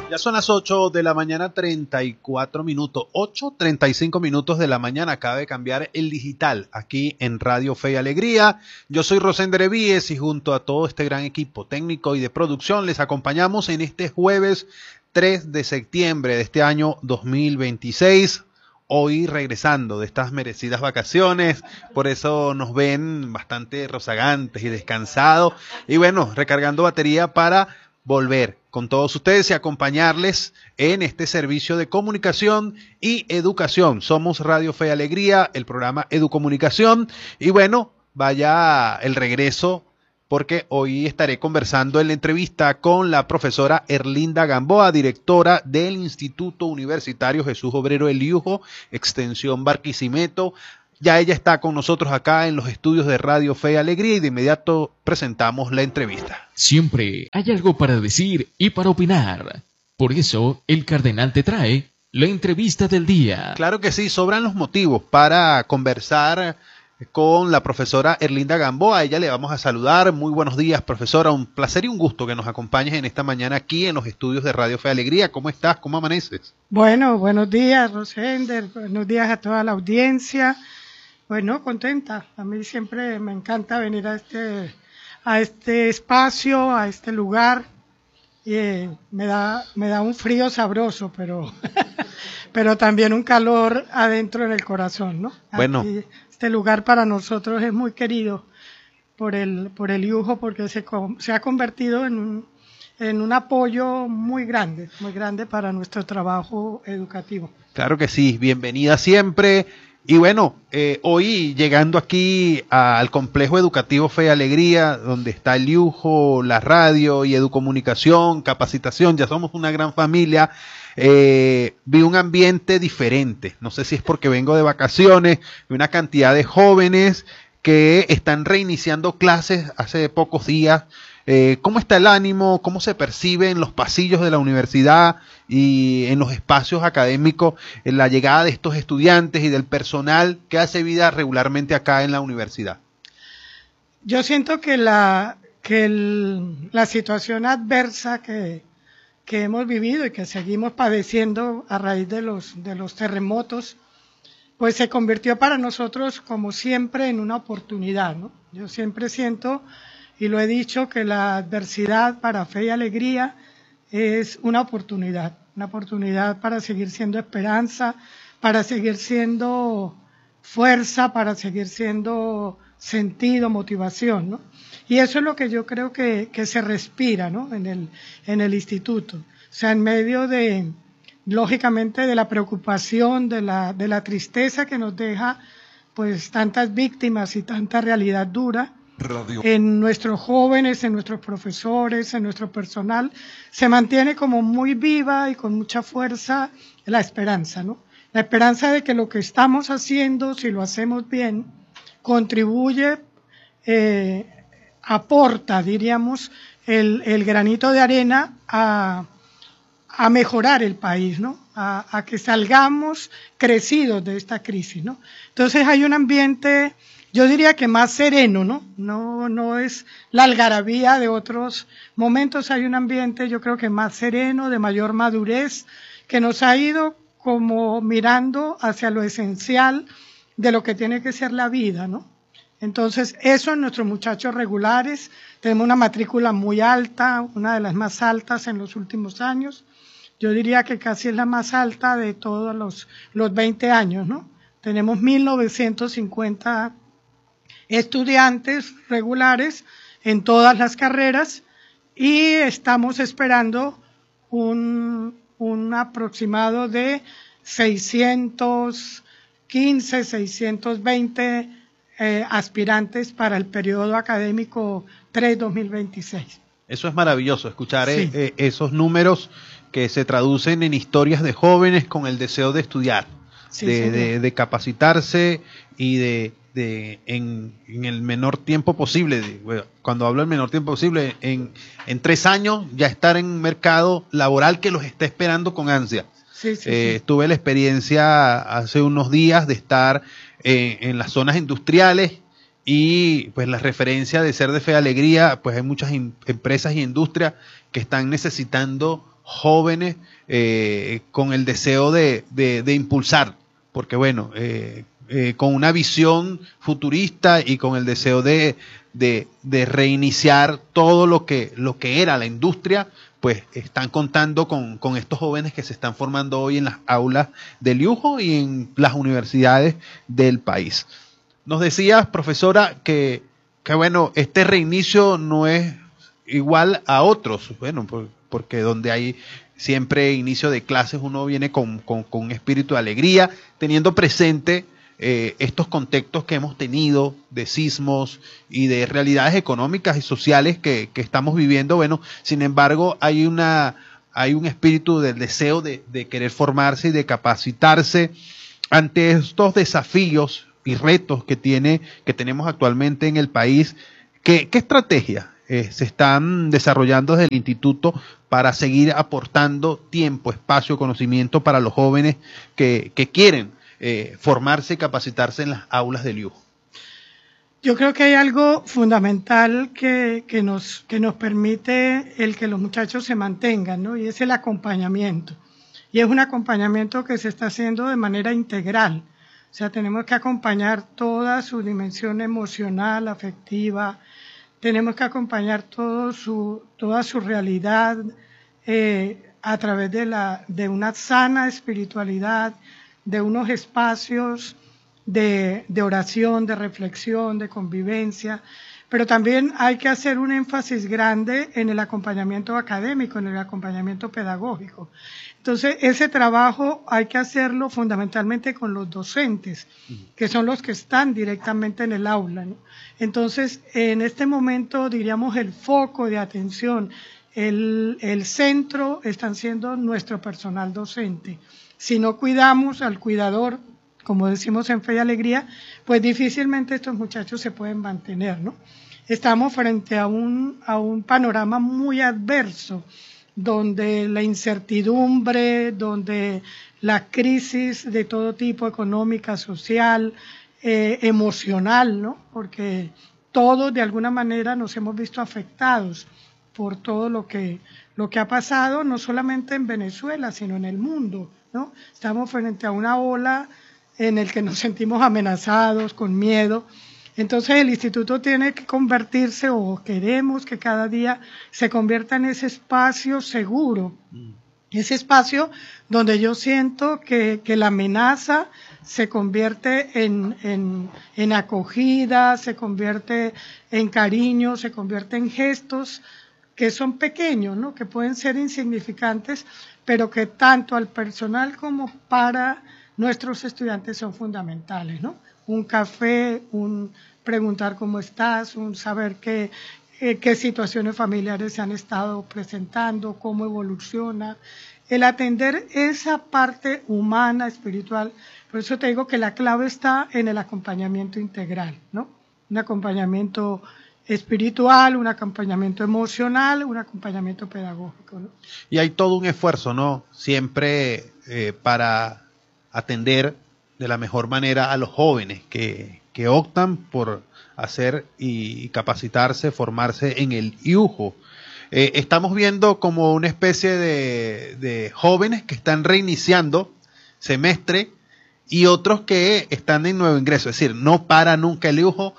Ya son las 8 de la mañana, 34 minutos. 8:35 minutos de la mañana. Acaba de cambiar el digital aquí en Radio Fe y Alegría. Yo soy Rosender Evíes y junto a todo este gran equipo técnico y de producción les acompañamos en este jueves 3 de septiembre de este año 2026. Hoy regresando de estas merecidas vacaciones, por eso nos ven bastante rozagantes y descansados. Y bueno, recargando batería para volver con todos ustedes y acompañarles en este servicio de comunicación y educación. Somos Radio Fe y Alegría, el programa Educomunicación. Y bueno, vaya el regreso, porque hoy estaré conversando en la entrevista con la profesora Erlinda Gamboa, directora del Instituto Universitario Jesús Obrero El Liujo, extensión Barquisimeto. Ya ella está con nosotros acá en los estudios de Radio Fe y Alegría y de inmediato presentamos la entrevista. Siempre hay algo para decir y para opinar. Por eso, el Cardenal te trae la entrevista del día. Claro que sí, sobran los motivos para conversar con la profesora Erlinda Gamboa. A ella le vamos a saludar. Muy buenos días, profesora. Un placer y un gusto que nos acompañes en esta mañana aquí en los estudios de Radio Fe y Alegría. ¿Cómo estás? ¿Cómo amaneces? Bueno, buenos días, Rosender. Buenos días a toda la audiencia. Bueno, contenta. A mí siempre me encanta venir a este espacio, a este lugar. Me da un frío sabroso, pero pero también un calor adentro en el corazón, ¿no? Bueno. Aquí, este lugar para nosotros es muy querido por el Liujo, porque se ha convertido en un apoyo muy grande para nuestro trabajo educativo. Claro que sí, bienvenida siempre. Y bueno, hoy llegando aquí al complejo educativo Fe y Alegría, donde está el Liujo, la radio y educomunicación, capacitación, ya somos una gran familia. Vi un ambiente diferente, no sé si es porque vengo de vacaciones, vi una cantidad de jóvenes que están reiniciando clases hace pocos días. ¿Cómo está el ánimo? ¿Cómo se percibe en los pasillos de la universidad y en los espacios académicos en la llegada de estos estudiantes y del personal que hace vida regularmente acá en la universidad? Yo siento que la situación adversa que hemos vivido y que seguimos padeciendo a raíz de los terremotos, pues se convirtió para nosotros, como siempre, en una oportunidad, ¿no? Yo siempre siento, y lo he dicho, que la adversidad para Fe y Alegría es una oportunidad para seguir siendo esperanza, para seguir siendo fuerza, para seguir siendo sentido, motivación, ¿no? Y eso es lo que yo creo que se respira, ¿no? en el instituto. O sea, en medio de, lógicamente, de la preocupación, de la tristeza que nos deja pues tantas víctimas y tanta realidad dura, en nuestros jóvenes, en nuestros profesores, en nuestro personal, se mantiene como muy viva y con mucha fuerza la esperanza, ¿no? La esperanza de que lo que estamos haciendo, si lo hacemos bien, contribuye, aporta, diríamos, el granito de arena a mejorar el país, ¿no? A que salgamos crecidos de esta crisis, ¿no? Entonces hay un ambiente, yo diría que más sereno, ¿no? No es la algarabía de otros momentos, hay un ambiente yo creo que más sereno, de mayor madurez, que nos ha ido como mirando hacia lo esencial de lo que tiene que ser la vida, ¿no? Entonces eso en nuestros muchachos regulares, tenemos una matrícula muy alta, una de las más altas en los últimos años, yo diría que casi es la más alta de todos los 20 años, ¿no? Tenemos 1.950 estudiantes regulares en todas las carreras y estamos esperando un aproximado de 615, 620 aspirantes para el periodo académico 3-2026. Eso es maravilloso, escuchar Sí. Esos números que se traducen en historias de jóvenes con el deseo de estudiar, Sí, de capacitarse y en el menor tiempo posible. Bueno, cuando hablo del menor tiempo posible, en 3 años ya estar en un mercado laboral que los está esperando con ansia. Sí, sí. Tuve la experiencia hace unos días de estar en las zonas industriales y pues la referencia de Ser de Fe y Alegría, pues hay muchas empresas y industrias que están necesitando jóvenes con el deseo de impulsar, porque bueno, con una visión futurista y con el deseo de reiniciar todo lo que era la industria, pues están contando con estos jóvenes que se están formando hoy en las aulas del IUJO y en las universidades del país. Nos decías, profesora, que bueno, este reinicio no es igual a otros, bueno, porque donde hay siempre inicio de clases uno viene con un espíritu de alegría, teniendo presente estos contextos que hemos tenido de sismos y de realidades económicas y sociales que estamos viviendo. Bueno, sin embargo, hay un espíritu del deseo de querer formarse y de capacitarse ante estos desafíos y retos que tenemos actualmente en el país. ¿Qué estrategias se están desarrollando desde el instituto para seguir aportando tiempo, espacio, conocimiento para los jóvenes que quieren formarse y capacitarse en las aulas del IUJO? Yo creo que hay algo fundamental que nos permite el que los muchachos se mantengan, ¿no? Y es el acompañamiento. Y es un acompañamiento que se está haciendo de manera integral. O sea, tenemos que acompañar toda su dimensión emocional, afectiva, tenemos que acompañar toda su realidad a través de una sana espiritualidad, de unos espacios de oración, de reflexión, de convivencia, pero también hay que hacer un énfasis grande en el acompañamiento académico, en el acompañamiento pedagógico. Entonces, ese trabajo hay que hacerlo fundamentalmente con los docentes, que son los que están directamente en el aula, ¿no? Entonces, en este momento, diríamos, el foco de atención, el centro están siendo nuestro personal docente. Si no cuidamos al cuidador, como decimos en Fe y Alegría, pues difícilmente estos muchachos se pueden mantener, ¿no? Estamos frente a un panorama muy adverso, donde la incertidumbre, donde la crisis de todo tipo, económica, social, emocional, ¿no? Porque todos de alguna manera nos hemos visto afectados por todo lo que ha pasado, no solamente en Venezuela, sino en el mundo, ¿no? Estamos frente a una ola en el que nos sentimos amenazados, con miedo. Entonces el instituto tiene que convertirse, o queremos que cada día se convierta en ese espacio seguro, ese espacio donde yo siento que la amenaza se convierte en acogida, se convierte en cariño, se convierte en gestos que son pequeños, ¿no? Que pueden ser insignificantes, pero que tanto al personal como para nuestros estudiantes son fundamentales, ¿no? Un café, un preguntar cómo estás, un saber qué situaciones familiares se han estado presentando, cómo evoluciona, el atender esa parte humana, espiritual. Por eso te digo que la clave está en el acompañamiento integral, ¿no? Un acompañamiento espiritual, un acompañamiento emocional, un acompañamiento pedagógico, ¿no? Y hay todo un esfuerzo, ¿no? Siempre para atender de la mejor manera a los jóvenes que optan por hacer y capacitarse, formarse en el IUJO. Estamos viendo como una especie de jóvenes que están reiniciando semestre y otros que están en nuevo ingreso, es decir, no para nunca el IUJO,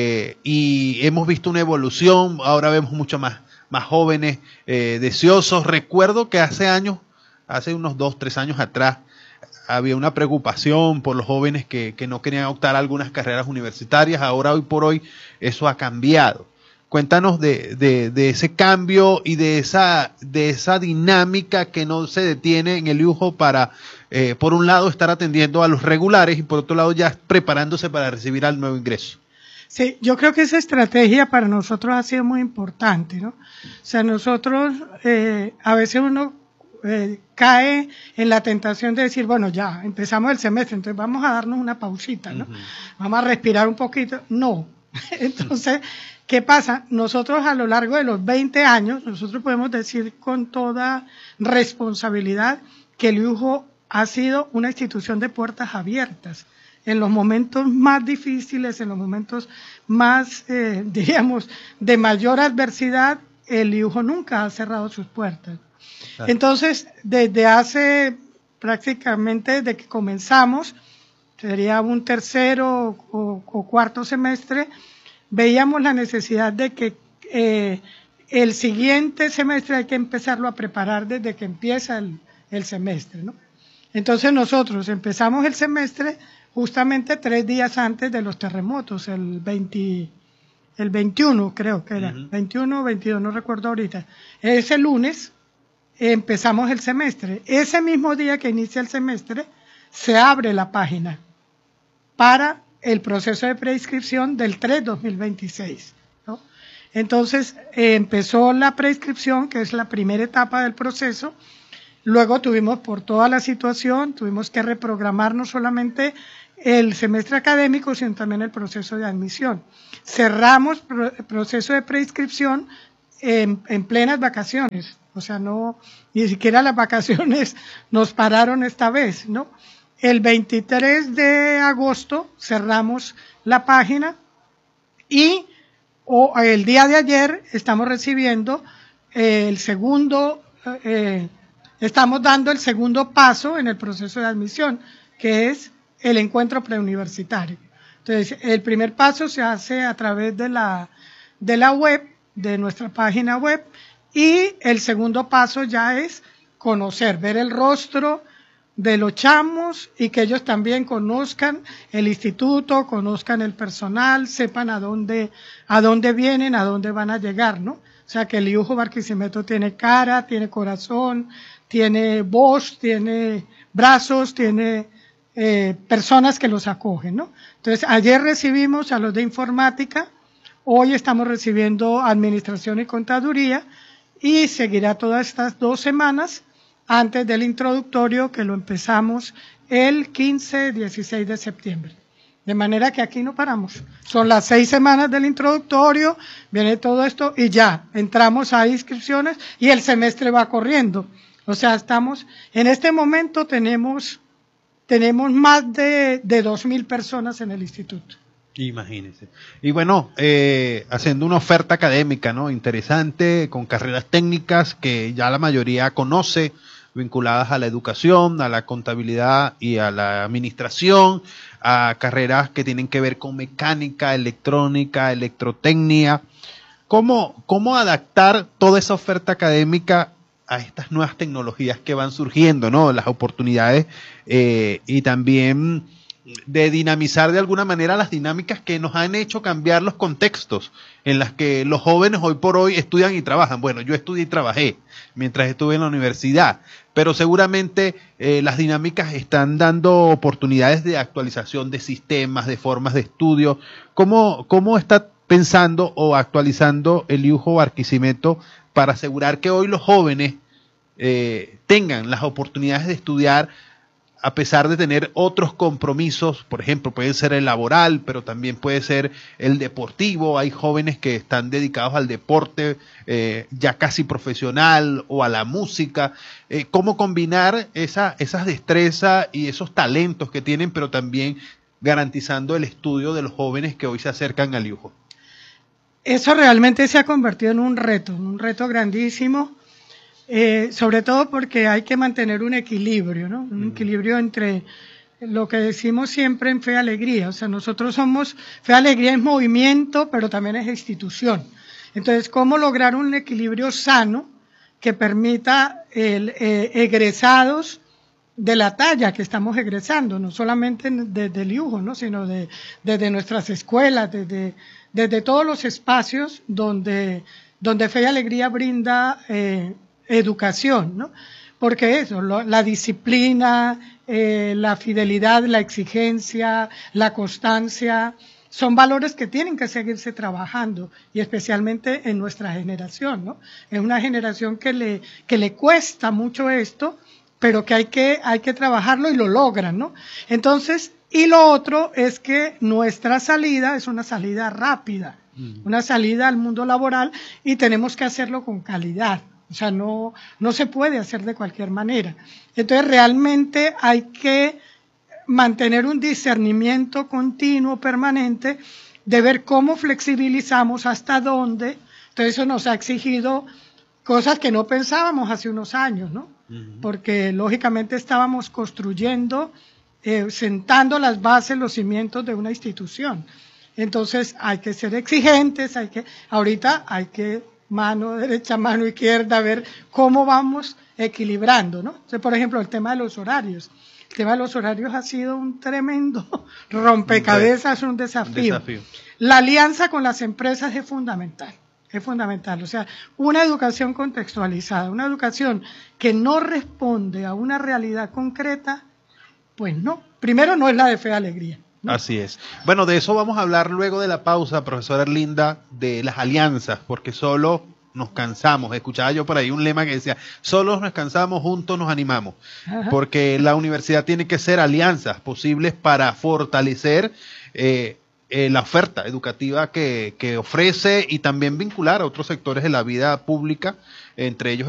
y hemos visto una evolución. Ahora vemos mucho más jóvenes deseosos. Recuerdo que hace unos 2, 3 años atrás, había una preocupación por los jóvenes que no querían optar a algunas carreras universitarias. Ahora, hoy por hoy, eso ha cambiado. Cuéntanos de ese cambio y de esa dinámica que no se detiene en el IUJO para, por un lado, estar atendiendo a los regulares y por otro lado ya preparándose para recibir al nuevo ingreso. Sí, yo creo que esa estrategia para nosotros ha sido muy importante, ¿no? O sea, nosotros, a veces uno cae en la tentación de decir, bueno, ya empezamos el semestre, entonces vamos a darnos una pausita, ¿no? Vamos a respirar un poquito. No. Entonces, ¿qué pasa? Nosotros a lo largo de los 20 años, nosotros podemos decir con toda responsabilidad que el IUJO ha sido una institución de puertas abiertas. en los momentos más difíciles, en los momentos más, diríamos, de mayor adversidad, el IUJO nunca ha cerrado sus puertas. Claro. Entonces, desde hace prácticamente, desde que comenzamos, sería un tercero o cuarto semestre, veíamos la necesidad de que el siguiente semestre hay que empezarlo a preparar desde que empieza el semestre, ¿no? Entonces nosotros empezamos el semestre justamente 3 días antes de los terremotos, el 21 creo que era, 21 o 22, no recuerdo ahorita. Ese lunes empezamos el semestre. Ese mismo día que inicia el semestre se abre la página para el proceso de preinscripción del 3-2026, ¿no? Entonces empezó la preinscripción, que es la primera etapa del proceso. Luego tuvimos, por toda la situación, tuvimos que reprogramar no solamente el semestre académico, sino también el proceso de admisión. Cerramos el proceso de preinscripción en plenas vacaciones, o sea, no, ni siquiera las vacaciones nos pararon esta vez, ¿no? El 23 de agosto cerramos la página y el día de ayer estamos recibiendo estamos dando el segundo paso en el proceso de admisión, que es el encuentro preuniversitario. Entonces, el primer paso se hace a través de la web, de nuestra página web, y el segundo paso ya es conocer, ver el rostro de los chamos y que ellos también conozcan el instituto, conozcan el personal, sepan a dónde vienen, a dónde van a llegar, ¿no? O sea, que el IUJO Barquisimeto tiene cara, tiene corazón, tiene voz, tiene brazos, tiene personas que los acogen, ¿no? Entonces, ayer recibimos a los de informática, hoy estamos recibiendo administración y contaduría y seguirá todas estas 2 semanas antes del introductorio, que lo empezamos el 15-16 de septiembre. De manera que aquí no paramos. Son las 6 semanas del introductorio, viene todo esto y ya entramos a inscripciones y el semestre va corriendo. O sea, en este momento tenemos más de 2.000 personas en el instituto. Imagínense. Y bueno, haciendo una oferta académica, ¿no? Interesante, con carreras técnicas que ya la mayoría conoce, vinculadas a la educación, a la contabilidad y a la administración, a carreras que tienen que ver con mecánica, electrónica, electrotecnia. ¿Cómo adaptar toda esa oferta académica a estas nuevas tecnologías que van surgiendo, ¿no? Las oportunidades y también de dinamizar de alguna manera las dinámicas que nos han hecho cambiar los contextos en las que los jóvenes hoy por hoy estudian y trabajan. Bueno, yo estudié y trabajé mientras estuve en la universidad, pero seguramente las dinámicas están dando oportunidades de actualización de sistemas, de formas de estudio. ¿Cómo está pensando o actualizando el IUJO Barquisimeto para asegurar que hoy los jóvenes tengan las oportunidades de estudiar a pesar de tener otros compromisos? Por ejemplo, puede ser el laboral, pero también puede ser el deportivo? Hay jóvenes que están dedicados al deporte ya casi profesional o a la música. ¿Cómo combinar esas destrezas y esos talentos que tienen, pero también garantizando el estudio de los jóvenes que hoy se acercan al IUJO? Eso realmente se ha convertido en un reto grandísimo. Sobre todo porque hay que mantener un equilibrio, ¿no? Un equilibrio entre lo que decimos siempre en Fe y Alegría. O sea, nosotros somos, Fe y Alegría es movimiento, pero también es institución. Entonces, ¿cómo lograr un equilibrio sano que permita egresados de la talla que estamos egresando, no solamente desde el IUJO, ¿no? Sino desde nuestras escuelas, desde todos los espacios donde Fe y Alegría brinda educación, ¿no? Porque eso, la disciplina, la fidelidad, la exigencia, la constancia, son valores que tienen que seguirse trabajando, y especialmente en nuestra generación, ¿no? Es una generación que le cuesta mucho esto, pero que hay que trabajarlo y lo logran, ¿no? Entonces, y lo otro es que nuestra salida es una salida rápida, una salida al mundo laboral, y tenemos que hacerlo con calidad. O sea, no se puede hacer de cualquier manera. Entonces, realmente hay que mantener un discernimiento continuo, permanente, de ver cómo flexibilizamos, hasta dónde. Entonces eso nos ha exigido cosas que no pensábamos hace unos años, ¿no? Porque lógicamente estábamos construyendo, sentando las bases, los cimientos de una institución. Entonces hay que ser exigentes, ahorita hay que mano derecha, mano izquierda, ver cómo vamos equilibrando, ¿no? Entonces, por ejemplo, el tema de los horarios. El tema de los horarios ha sido un tremendo rompecabezas, un desafío. La alianza con las empresas es fundamental. Es fundamental, o sea, una educación contextualizada, una educación que no responde a una realidad concreta, pues no, primero no es la de Fe y Alegría, ¿no? Así es. Bueno, de eso vamos a hablar luego de la pausa, profesora Erlinda, de las alianzas, porque solo nos cansamos. Escuchaba yo por ahí un lema que decía, solos nos cansamos, juntos nos animamos. Ajá. Porque la universidad tiene que ser alianzas posibles para fortalecer la oferta educativa que ofrece y también vincular a otros sectores de la vida pública, entre ellos